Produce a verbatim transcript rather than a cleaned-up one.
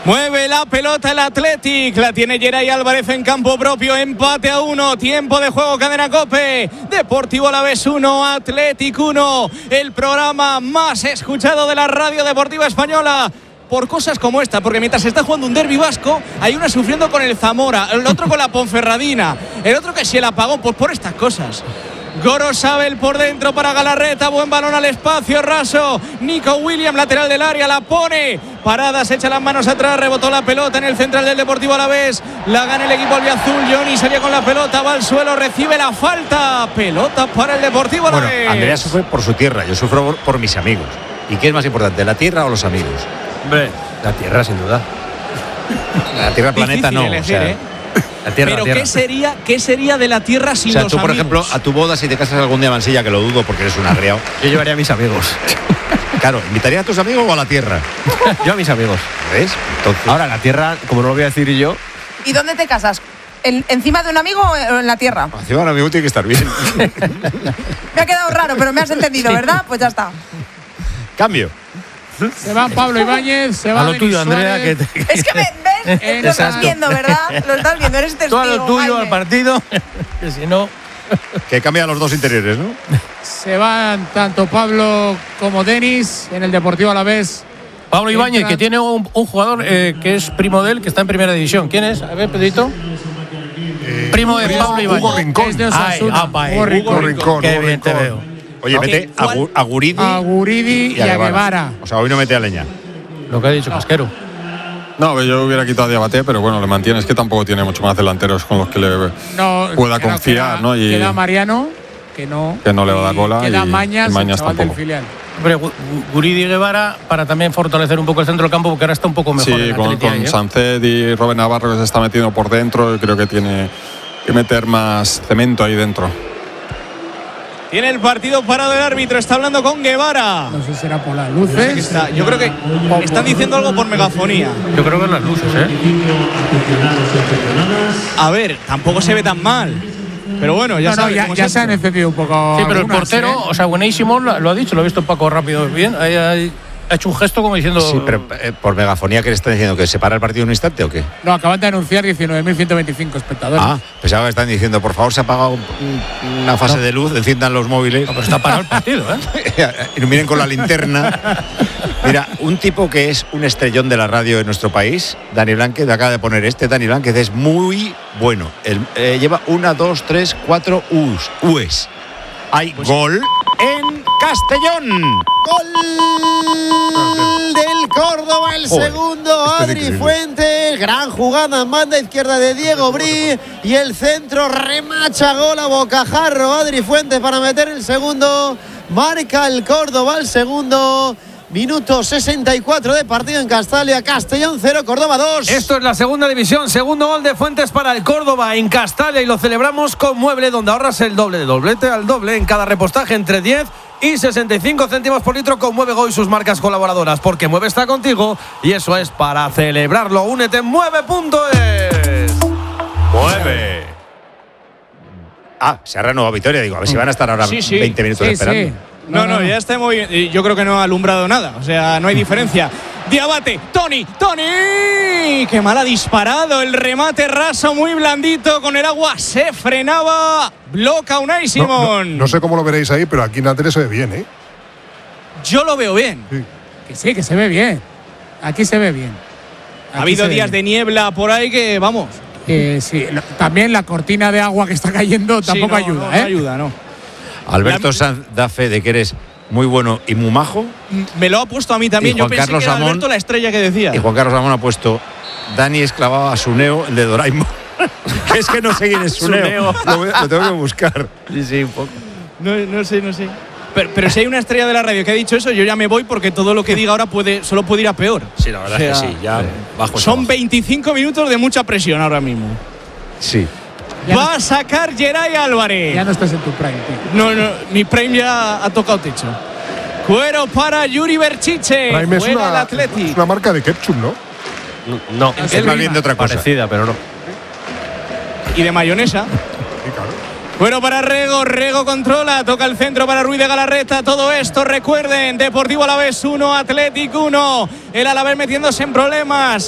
Mueve la pelota el Athletic, la tiene Geray Álvarez en campo propio, empate a uno, tiempo de juego, Cadena COPE, Deportivo Alavés uno, Athletic uno, el programa más escuchado de la radio deportiva española. Por cosas como esta, porque mientras se está jugando un derbi vasco, hay uno sufriendo con el Zamora, el otro con la Ponferradina, el otro que se la apagó, pues por estas cosas. Gorosabel por dentro para Galarreta, buen balón al espacio raso, Nico Williams, lateral del área, la pone, parada, se echa las manos atrás, rebotó la pelota en el central del Deportivo Alavés, la gana el equipo albiazul, Johnny salía con la pelota, va al suelo, recibe la falta, pelota para el Deportivo Alavés. Bueno, Andrea sufre por su tierra, yo sufro por, por mis amigos. ¿Y qué es más importante, la tierra o los amigos? Hombre, la tierra sin duda. La tierra planeta no, elegir, o sea, ¿eh? la tierra, pero la tierra. ¿qué sería, qué sería de la tierra sin o sea, los tú, por amigos? ejemplo, a tu boda, si te casas algún día en Mansilla, que lo dudo porque eres un agriado. Yo llevaría a mis amigos. Claro, ¿invitaría a tus amigos o a la tierra? Yo a mis amigos. ¿Ves? Entonces, ahora, la tierra, como no lo voy a decir yo. ¿Y dónde te casas? ¿En, ¿Encima de un amigo o en la tierra? encima de un amigo tiene que estar bien. Me ha quedado raro, pero me has entendido, ¿verdad? Pues ya está. Cambio. Se va Pablo Ibáñez, se va A lo Denis tuyo, Andrea. Suárez. Que te... Es que me ves, Eh, lo estás exacto. viendo, ¿verdad? Lo estás viendo, eres testigo. Tú a lo tuyo, Jaime. al partido. Que si no. Que cambia los dos interiores, ¿no? Se van tanto Pablo como Denis en el Deportivo Alavés. Pablo Ibáñez, Entra- que tiene un, un jugador eh, que es primo de él, que está en primera división. ¿Quién es? A ver, Pedrito. Eh, Primo de Pablo Ibáñez. Hugo Rincón. Es de Ay, Osasuna. apa, eh. Hugo Rincón. Hugo Rincón. Qué Hugo bien te Rincón. veo. Oye, Ok, mete a, ¿cuál? Gu- a Guridi A Guridi y a Guevara. O sea, hoy no mete a Leña. Lo que ha dicho Casquero. No, yo hubiera quitado a Diabaté, pero bueno, le mantiene. Es que tampoco tiene mucho más delanteros con los que le No, pueda queda- confiar, queda- ¿no? Y Queda Mariano, que no. que no le va a dar bola. Queda y, Mañas, y Mañas el chaval del tampoco. filial. Hombre, Gu- Guridi y Guevara para también fortalecer un poco el centro del campo, porque ahora está un poco mejor. Sí, el con, Atleti con ahí, ¿eh? Sancet y Robert Navarro que se está metiendo por dentro, creo que tiene que meter más cemento ahí dentro. Tiene el partido parado el árbitro, está hablando con Guevara. No sé si será por las Yo sé que luces. está- yo creo que están diciendo algo por megafonía. Yo creo que en las luces, ¿eh? A ver, tampoco se ve tan mal. Pero bueno, ya No, no, sabes ya, cómo es ya esto. se han encendido un poco. Sí, pero el algunas, portero, ¿eh? o sea, buenísimo, lo, lo ha dicho, lo ha visto Paco rápido, bien. Ahí, ahí, ha hecho un gesto como diciendo. Sí, pero eh, por megafonía, ¿qué le están diciendo? ¿Que se para el partido en un instante o qué? No, acaban de anunciar diecinueve mil ciento veinticinco espectadores. Ah, pensaba que están diciendo, por favor, se ha apagado un- una fase de luz, enciendan los móviles. No, pero está parado el partido, ¿eh? Iluminen con la linterna. Mira, un tipo que es un estrellón de la radio en nuestro país, Dani Blánquez, acaba de poner este, Dani Blánquez es muy bueno. El, eh, lleva una, dos, tres, cuatro U's. U's. Hay gol en Castellón. Gol del Córdoba, el Joder, segundo, esto es Adri increíble. Fuentes, gran jugada en banda izquierda de Diego Brí y el centro remacha gol a bocajarro, Adri Fuentes para meter el segundo, marca el Córdoba el segundo, minuto sesenta y cuatro de partido en Castalia, Castellón cero, Córdoba dos. Esto es la segunda división, segundo gol de Fuentes para el Córdoba en Castalia y lo celebramos con Mueble, donde ahorras el doble de doblete al doble en cada repostaje entre diez y sesenta y cinco céntimos por litro con Mueve Go y sus marcas colaboradoras, porque Mueve está contigo y eso es para celebrarlo. Únete en mueve punto es. Mueve. Ah, se ha renovado Vitoria. Digo, a ver si van a estar ahora Sí, sí. veinte minutos Sí, esperando. sí. No, no, ya está muy bien. Y yo creo que no ha alumbrado nada. O sea, no hay diferencia. Diabate, Tony, Tony. Qué mal ha disparado. El remate raso muy blandito. Con el agua se frenaba. Bloca Unai No, no, Simón. no sé cómo lo veréis ahí, pero aquí en la tele se ve bien, ¿eh? Yo lo veo bien. Sí. Que sí, que se ve bien. Aquí se ve bien. Ha Aquí habido se ve días de bien. niebla por ahí que, vamos. Eh, sí, no, también la cortina de agua que está cayendo tampoco Sí, no, ayuda, no, ¿eh? No ayuda, no. Alberto La- Sanz da fe de que eres muy bueno y muy majo. Me lo ha puesto a mí también. Y Yo Juan pensé Carlos que era Amón- Alberto la estrella que decía. Y Juan Carlos Ramón ha puesto Dani esclavaba a Suneo, el de Doraemon. Que es que no sé quién es Suneo. Lo, voy- lo tengo que buscar. Sí, sí, un poco. No, no sé, no sé. Pero, pero si hay una estrella de la radio que ha dicho eso, yo ya me voy porque todo lo que diga ahora puede, solo puede ir a peor. Sí, la verdad O sea, es que sí, ya bajo esa Son baja. veinticinco minutos de mucha presión ahora mismo. Sí. Ya Va no- a sacar Geray Álvarez. Ya no estás en tu prime, tío. No, no, mi Prime ya ha tocado techo. Cuero para Yuri Berchiche. Prime es Juega el una, Athletic. es una marca de ketchup, ¿no? No, Es más bien de otra cosa. parecida, pero no. Y de mayonesa. Sí, claro. Bueno, para Rego, Rego controla, toca el centro para Ruiz de Galarreta, todo esto, recuerden, Deportivo Alavés uno, Athletic uno, el Alavés metiéndose en problemas.